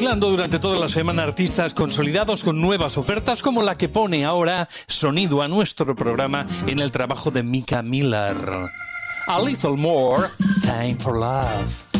mezclando durante toda la semana artistas consolidados con nuevas ofertas como la que pone ahora sonido a nuestro programa en el trabajo de Mika Miller. A Little More Time for Love.